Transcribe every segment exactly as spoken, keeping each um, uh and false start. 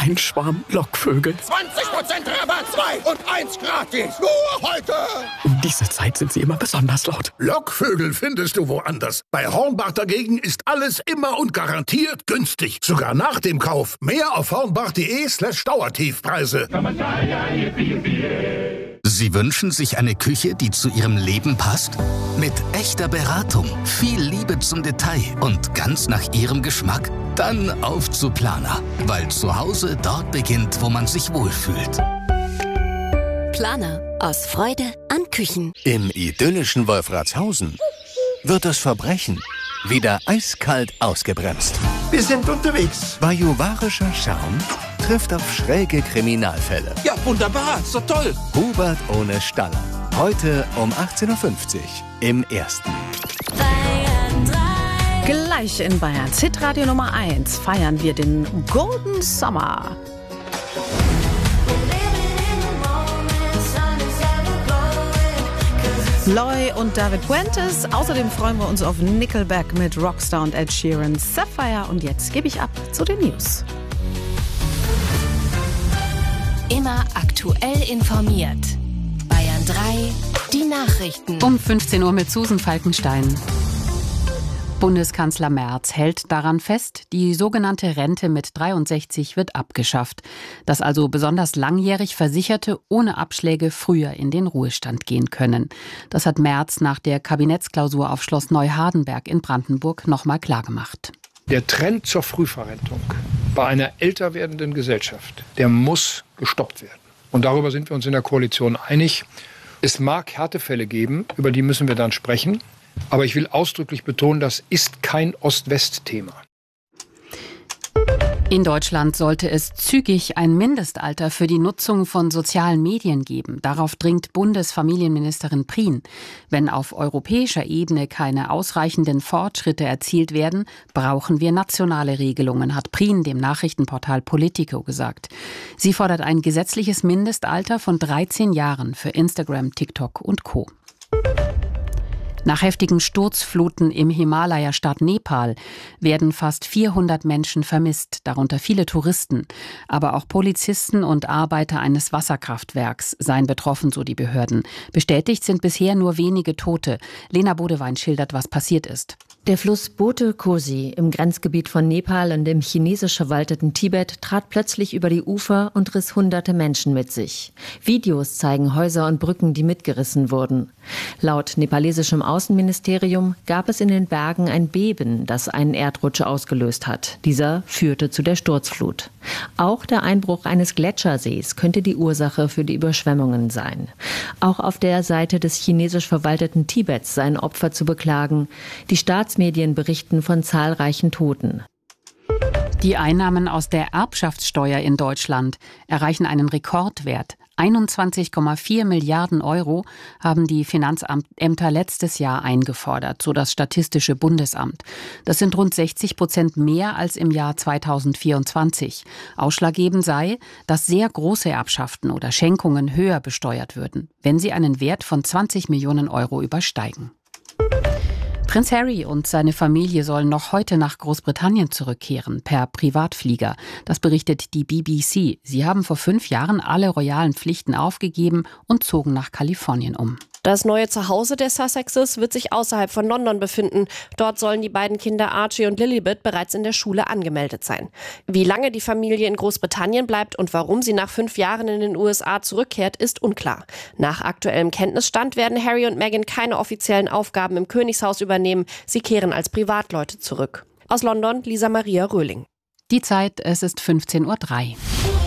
Ein Schwarm Lockvögel. zwanzig Prozent Rabatt, zwei und eins gratis. Nur heute. Um diese Zeit sind sie immer besonders laut. Lockvögel findest du woanders. Bei Hornbach dagegen ist alles immer und garantiert günstig. Sogar nach dem Kauf. Mehr auf hornbach.de slash Dauertiefpreise. Sie wünschen sich eine Küche, die zu Ihrem Leben passt? Mit echter Beratung, viel Liebe zum Detail und ganz nach Ihrem Geschmack? Dann auf zu Planer, weil zu Hause dort beginnt, wo man sich wohlfühlt. Planer, aus Freude an Küchen. Im idyllischen Wolfratshausen wird das Verbrechen wieder eiskalt ausgebremst. Wir sind unterwegs. Bajuwarischer Charme trifft auf schräge Kriminalfälle. Ja, wunderbar, so toll. Hubert ohne Staller. Heute um achtzehn Uhr fünfzig im Ersten. Gleich in Bayerns Hitradio Nummer eins feiern wir den Golden Summer. Loy und David Fuentes. Außerdem freuen wir uns auf Nickelback mit Rockstar und Ed Sheeran, Sapphire. Und jetzt gebe ich ab zu den News. Immer aktuell informiert. Bayern drei, die Nachrichten. Um fünfzehn Uhr mit Susan Falkenstein. Bundeskanzler Merz hält daran fest, die sogenannte Rente mit dreiundsechzig wird abgeschafft, dass also besonders langjährig Versicherte ohne Abschläge früher in den Ruhestand gehen können. Das hat Merz nach der Kabinettsklausur auf Schloss Neuhardenberg in Brandenburg nochmal klargemacht. Der Trend zur Frühverrentung bei einer älter werdenden Gesellschaft, der muss gestoppt werden. Und darüber sind wir uns in der Koalition einig. Es mag Härtefälle geben, über die müssen wir dann sprechen. Aber ich will ausdrücklich betonen, das ist kein Ost-West-Thema. In Deutschland sollte es zügig ein Mindestalter für die Nutzung von sozialen Medien geben. Darauf dringt Bundesfamilienministerin Prien. Wenn auf europäischer Ebene keine ausreichenden Fortschritte erzielt werden, brauchen wir nationale Regelungen, hat Prien dem Nachrichtenportal Politico gesagt. Sie fordert ein gesetzliches Mindestalter von dreizehn Jahren für Instagram, TikTok und Co. Nach heftigen Sturzfluten im Himalaya-Staat Nepal werden fast vierhundert Menschen vermisst, darunter viele Touristen. Aber auch Polizisten und Arbeiter eines Wasserkraftwerks seien betroffen, so die Behörden. Bestätigt sind bisher nur wenige Tote. Lena Bodewein schildert, was passiert ist. Der Fluss Bote Kosi im Grenzgebiet von Nepal und dem chinesisch verwalteten Tibet trat plötzlich über die Ufer und riss hunderte Menschen mit sich. Videos zeigen Häuser und Brücken, die mitgerissen wurden. Laut nepalesischem Außenministerium gab es in den Bergen ein Beben, das einen Erdrutsch ausgelöst hat. Dieser führte zu der Sturzflut. Auch der Einbruch eines Gletschersees könnte die Ursache für die Überschwemmungen sein. Auch auf der Seite des chinesisch verwalteten Tibets seien Opfer zu beklagen. Die Staatsmedien berichten von zahlreichen Toten. Die Einnahmen aus der Erbschaftssteuer in Deutschland erreichen einen Rekordwert. einundzwanzig Komma vier Milliarden Euro haben die Finanzämter letztes Jahr eingefordert, so das Statistische Bundesamt. Das sind rund sechzig Prozent mehr als im Jahr zweitausendvierundzwanzig. Ausschlaggebend sei, dass sehr große Erbschaften oder Schenkungen höher besteuert würden, wenn sie einen Wert von zwanzig Millionen Euro übersteigen. Prinz Harry und seine Familie sollen noch heute nach Großbritannien zurückkehren, per Privatflieger. Das berichtet die B B C. Sie haben vor fünf Jahren alle royalen Pflichten aufgegeben und zogen nach Kalifornien um. Das neue Zuhause der Sussexes wird sich außerhalb von London befinden. Dort sollen die beiden Kinder Archie und Lilibet bereits in der Schule angemeldet sein. Wie lange die Familie in Großbritannien bleibt und warum sie nach fünf Jahren in den U S A zurückkehrt, ist unklar. Nach aktuellem Kenntnisstand werden Harry und Meghan keine offiziellen Aufgaben im Königshaus übernehmen. Sie kehren als Privatleute zurück. Aus London, Lisa Maria Röhling. Die Zeit, es ist fünfzehn Uhr drei.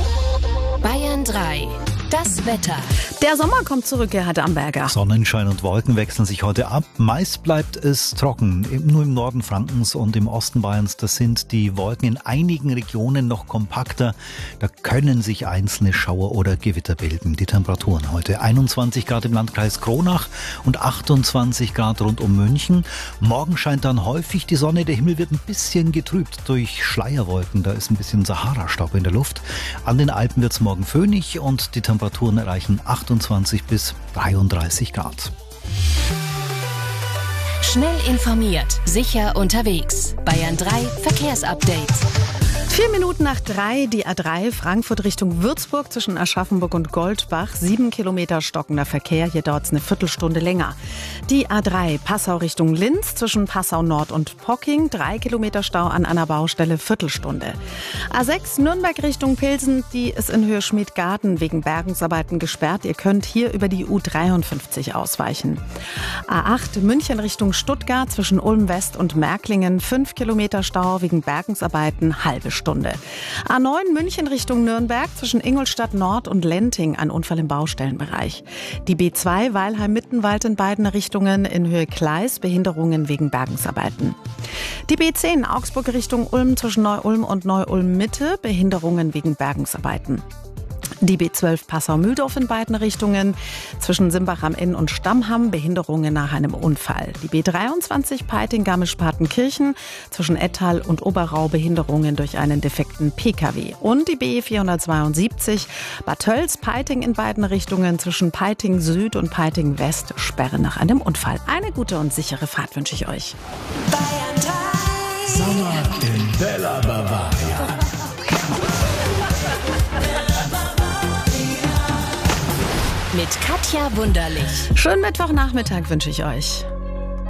Bayern drei. Das Wetter. Der Sommer kommt zurück, Gerhard Amberger. Sonnenschein und Wolken wechseln sich heute ab. Meist bleibt es trocken, nur im Norden Frankens und im Osten Bayerns. Da sind die Wolken in einigen Regionen noch kompakter. Da können sich einzelne Schauer oder Gewitter bilden. Die Temperaturen heute einundzwanzig Grad im Landkreis Kronach und achtundzwanzig Grad rund um München. Morgen scheint dann häufig die Sonne. Der Himmel wird ein bisschen getrübt durch Schleierwolken. Da ist ein bisschen Sahara-Staub in der Luft. An den Alpen wird es morgen föhnig und die Temperaturen erreichen achtundzwanzig bis dreiunddreißig Grad. Schnell informiert, sicher unterwegs. Bayern drei Verkehrsupdate. Vier Minuten nach drei, die A drei, Frankfurt Richtung Würzburg zwischen Aschaffenburg und Goldbach. Sieben Kilometer stockender Verkehr, hier dauert es eine Viertelstunde länger. Die A drei, Passau Richtung Linz zwischen Passau Nord und Pocking. Drei Kilometer Stau an einer Baustelle, Viertelstunde. A sechs, Nürnberg Richtung Pilsen, die ist in Höhe Schmidgarten wegen Bergungsarbeiten gesperrt. Ihr könnt hier über die U dreiundfünfzig ausweichen. A acht, München Richtung Stuttgart zwischen Ulm West und Märklingen. Fünf Kilometer Stau wegen Bergungsarbeiten, halbe Stunde. A neun München Richtung Nürnberg zwischen Ingolstadt Nord und Lenting, ein Unfall im Baustellenbereich. Die B zwei Weilheim-Mittenwald in beiden Richtungen in Höhe Gleis, Behinderungen wegen Bergungsarbeiten. Die B zehn Augsburg Richtung Ulm zwischen Neu-Ulm und Neu-Ulm Mitte, Behinderungen wegen Bergungsarbeiten. Die B zwölf Passau-Mühldorf in beiden Richtungen, zwischen Simbach am Inn und Stammham, Behinderungen nach einem Unfall. Die B dreiundzwanzig Peiting-Garmisch-Partenkirchen, zwischen Ettal und Oberrau, Behinderungen durch einen defekten P K W. Und die B vierhundertzweiundsiebzig Bad Tölz-Peiting in beiden Richtungen, zwischen Peiting Süd und Peiting West, Sperre nach einem Unfall. Eine gute und sichere Fahrt wünsche ich euch. Sommer in Bella Bavaria. Mit Katja Wunderlich. Schönen Mittwochnachmittag wünsche ich euch.